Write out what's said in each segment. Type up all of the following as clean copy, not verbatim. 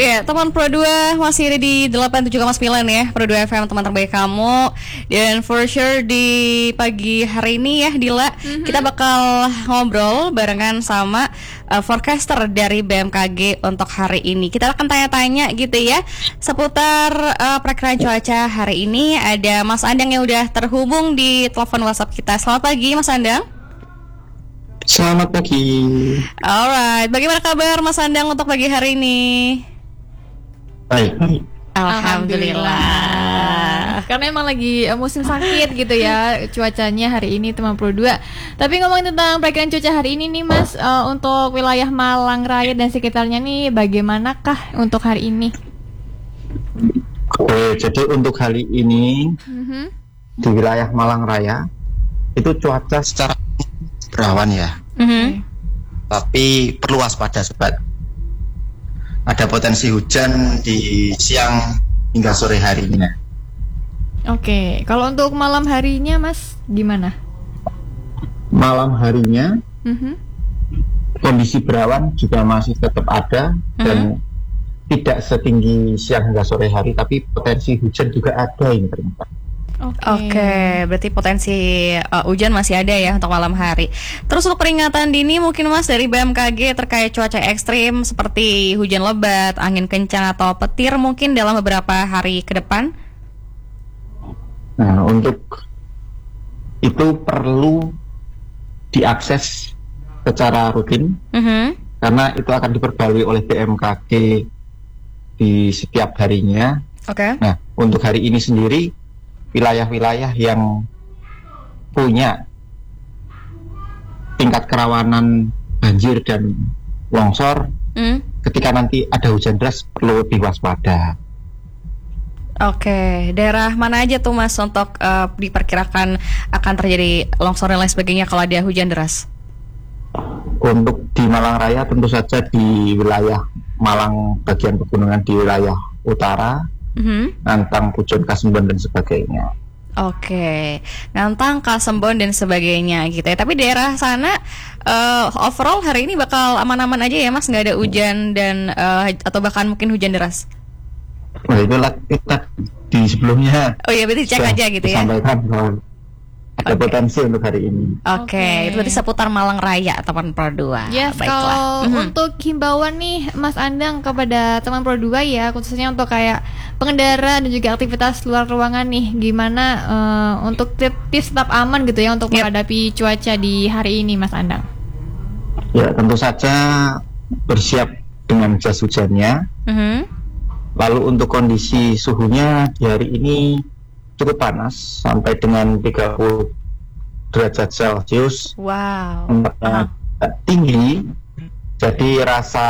Iya, teman Pro 2 masih ada di 87,9 ya, Pro 2 FM, teman terbaik kamu. Dan for sure di pagi hari ini ya Dila, kita bakal ngobrol barengan sama forecaster dari BMKG untuk hari ini. Kita akan tanya-tanya gitu ya seputar perakiraan cuaca hari ini. Ada Mas Andang yang udah terhubung di telepon WhatsApp kita. Selamat pagi Mas Andang. Selamat pagi. Alright, bagaimana kabar Mas Andang untuk pagi hari ini? Baik. Alhamdulillah. Karena emang lagi musim sakit gitu ya cuacanya hari ini teman Pro 2. Tapi ngomongin tentang perakiraan cuaca hari ini nih Mas, untuk wilayah Malang Raya dan sekitarnya nih bagaimanakah untuk hari ini? Oke, jadi untuk hari ini di wilayah Malang Raya itu cuaca secara berawan ya. Tapi perlu waspada sobat. Ada potensi hujan di siang hingga sore harinya. Oke, kalau untuk malam harinya Mas gimana? Malam harinya kondisi berawan juga masih tetap ada dan tidak setinggi siang hingga sore hari, tapi potensi hujan juga ada yang ternyata. Oke, berarti potensi hujan masih ada ya untuk malam hari. Terus untuk peringatan dini mungkin Mas dari BMKG terkait cuaca ekstrim seperti hujan lebat, angin kencang atau petir mungkin dalam beberapa hari ke depan? Nah, untuk itu perlu diakses secara rutin karena itu akan diperbarui oleh BMKG di setiap harinya. Oke. Nah, untuk hari ini sendiri wilayah-wilayah yang punya tingkat kerawanan banjir dan longsor ketika nanti ada hujan deras perlu lebih waspada. Oke, daerah mana aja tuh Mas untuk diperkirakan akan terjadi longsor dan lain sebagainya kalau ada hujan deras? Untuk di Malang Raya tentu saja di wilayah Malang bagian pegunungan di wilayah utara, Nantang, Pujon, Kasembon dan sebagainya. Oke, Nantang, Kasembon dan sebagainya gitu ya. Tapi daerah sana overall hari ini bakal aman-aman aja ya Mas, nggak ada hujan dan atau bahkan mungkin hujan deras. Nah, itulah kita di sebelumnya. Oh iya, berarti cek aja gitu ya. Sampaikan bahwa ada potensi untuk hari ini. Oke, itu berarti seputar Malang Raya teman Pro 2. Yes, baiklah. Kalau untuk himbauan nih Mas Andang kepada teman Pro 2 ya, khususnya untuk kayak pengendara dan juga aktivitas luar ruangan nih, gimana untuk tips tetap aman gitu ya untuk menghadapi cuaca di hari ini Mas Andang? Ya, tentu saja bersiap dengan jas hujannya. Lalu untuk kondisi suhunya di hari ini cukup panas sampai dengan 30 derajat Celcius. Wow. Tinggi. Jadi rasa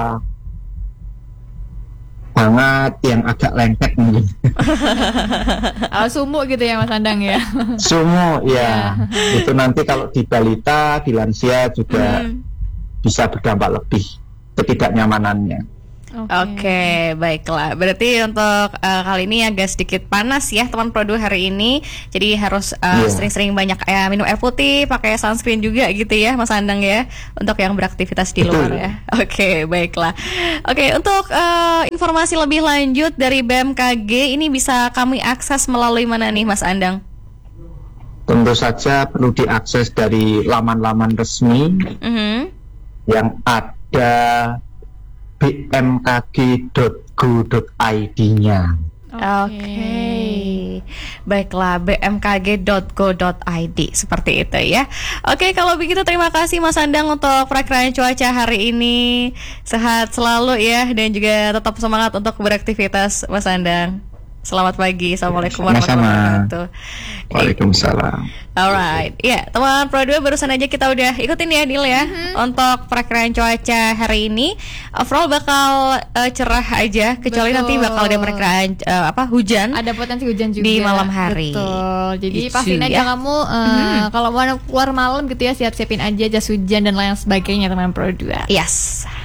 hangat yang agak lengket mungkin. Sumuk gitu ya Mas Andang ya. Sumuk ya. Itu nanti kalau di balita, di lansia juga bisa berdampak lebih ketidaknyamanannya. Oke, baiklah. Berarti untuk kali ini agak sedikit panas ya teman Pro 2 hari ini. Jadi harus sering-sering banyak minum air putih, pakai sunscreen juga gitu ya Mas Andang ya, untuk yang beraktivitas di luar ya. Oke, baiklah. Oke, untuk informasi lebih lanjut dari BMKG ini bisa kami akses melalui mana nih Mas Andang? Tentu saja perlu diakses dari laman-laman resmi yang ada bmkg.go.id-nya. Oke. Baiklah, bmkg.go.id seperti itu ya. Oke, kalau begitu terima kasih Mas Andang untuk perakiraan cuaca hari ini. Sehat selalu ya dan juga tetap semangat untuk beraktivitas Mas Andang. Selamat pagi. Assalamualaikum warahmatullahi wabarakatuh. Waalaikumsalam. Alright, ya teman Pro 2 barusan aja kita udah ikutin ya Dil ya untuk perakiraan cuaca hari ini. Overall bakal cerah aja, kecuali nanti bakal ada perakiraan hujan. Ada potensi hujan juga di malam hari. Betul. Jadi Itu pastiin aja kamu kalau mau keluar malam gitu ya, siap-siapin aja jas hujan dan lain sebagainya teman Pro 2. Yes.